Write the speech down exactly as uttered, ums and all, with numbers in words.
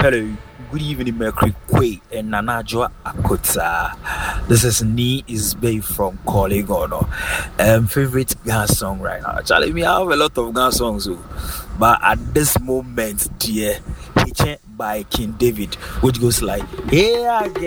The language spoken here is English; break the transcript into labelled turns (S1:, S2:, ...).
S1: Hello, good evening, Mercury Quay and Nanajua Akota. This is Nee is Bay from Kolegono. Um, favorite Ghana song right now. Charlie, me I have a lot of Ghana songs, oh, but at this moment, dear, Hitchen by King David, which goes like, "Here I